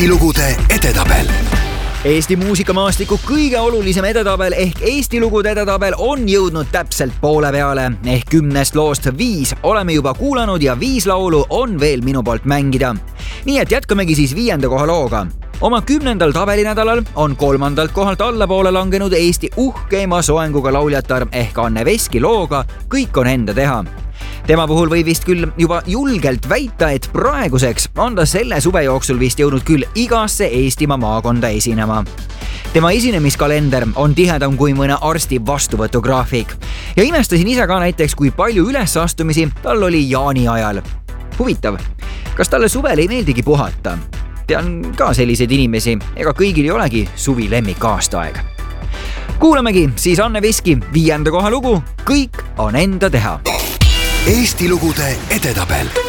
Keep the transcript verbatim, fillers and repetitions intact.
Eesti lugude edetabel. Eesti muusikamaastiku kõige olulisem edetabel ehk Eesti lugude edetabel on jõudnud täpselt poole peale. Ehk kümnest loost viis oleme juba kuulanud ja viis laulu on veel minu poolt mängida. Nii et jätkamegi siis viienda koha looga. Oma kümnendal tabelinädalal on kolmandalt kohalt allapoole langenud Eesti uhkeima soenguga lauljatar ehk Anne Veski looga Kõik on enda teha. Tema puhul võib vist küll juba julgelt väita, et praeguseks on ta selle suve jooksul vist jõudnud küll igasse Eestimaa maakonda esinema. Tema esinemiskalender on tihedam kui mõne arsti vastuvõtugraafik. Ja imestasin ise ka näiteks, kui palju ülesastumisi tal oli jaani ajal. Huvitav, kas talle suvel ei meeldigi puhata? Tean ka selliseid inimesi, ega kõigil ei olegi suvi lemmik aastaaeg. Kuulamegi siis Anne Veski viienda koha lugu Kõik on enda teha. Eesti lugude edetabel.